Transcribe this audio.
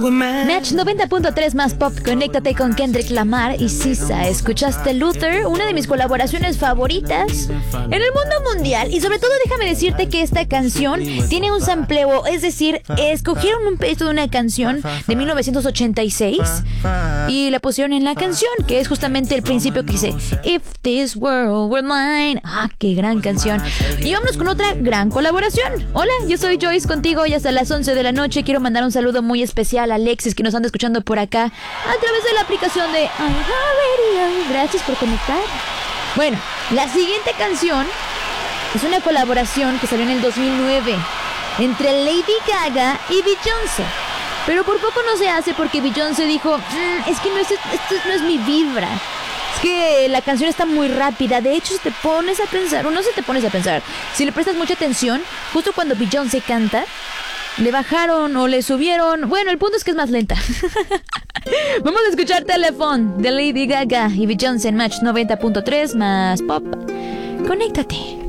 Match 90.3 más pop, conéctate con Kendrick Lamar y Sisa. Escuchaste Luther, una de mis colaboraciones favoritas en el mundo mundial. Y sobre todo déjame decirte que esta canción tiene un sampleo, es decir, escogieron un pedazo de una canción de 1986 y la pusieron en la canción, que es justamente el principio que dice If this world were mine. Ah, qué gran canción. Y vámonos con otra gran colaboración. Hola, yo soy Joyce contigo y hasta las 11 de la noche. Quiero mandar un saludo muy especial a Alexis, que nos anda escuchando por acá a través de la aplicación de iHeartRadio. Gracias por conectar. Bueno, la siguiente canción es una colaboración que salió en el 2009 entre Lady Gaga y Beyoncé. Pero por poco no se hace porque Beyoncé dijo, es que esto no es mi vibra. Es que la canción está muy rápida. De hecho, si te pones a pensar, o no si te pones a pensar, si le prestas mucha atención, justo cuando Beyoncé canta, le bajaron o le subieron. Bueno, el punto es que es más lenta. Vamos a escuchar Telephone de Lady Gaga y Beyoncé en Match 90.3 más pop. Conéctate.